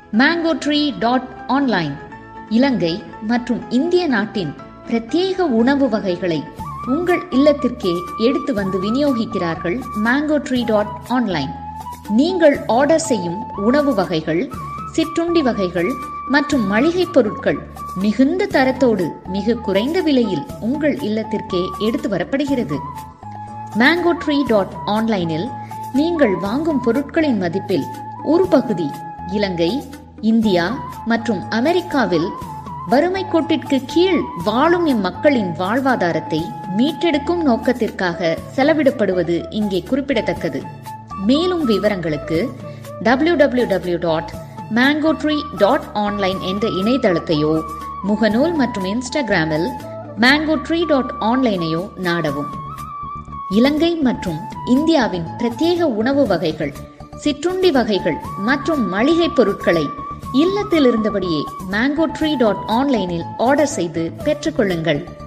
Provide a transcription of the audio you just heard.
mangotree.online இலங்கை மற்றும் இந்திய நாட்டின் பிரத்யேக உணவு வகைகளை உங்கள் இல்லத்திற்கே எடுத்து வந்து விநியோகிக்கிறார்கள் mangotree.online. நீங்கள் ஆர்டர் செய்யும் உணவு வகைகள், சிற்றுண்டி வகைகள் மற்றும் மளிகை பொருட்கள் மிகுந்த தரத்தோடு மிக குறைந்த விலையில் உங்கள் இல்லத்திற்கே எடுத்து வரப்படுகிறது. mangotree.onlineல் நீங்கள் வாங்கும் பொருட்களின் மதிப்பில் ஒரு பகுதி இலங்கை, இந்தியா மற்றும் அமெரிக்காவில் வறுமை கோட்டிற்கு கீழ் வாழும் இம்மக்களின் வாழ்வாதாரத்தை மீட்டெடுக்கும் நோக்கத்திற்காக செலவிடப்படுவது இங்கே குறிப்பிடத்தக்கது. மேலும் விவரங்களுக்கு www.mangotree.online என்ற இணையதளத்தையோ முகநூல் மற்றும் இன்ஸ்டாகிராமில் mangotree.onlineஐயோ நாடவும். இலங்கை மற்றும் இந்தியாவின் பிரத்யேக உணவு வகைகள், சிற்றுண்டி வகைகள் மற்றும் மளிகை பொருட்களை இல்லத்தில் இருந்தபடியே mangotree.onlineல் ஆர்டர் செய்து பெற்றுக்கொள்ளுங்கள்.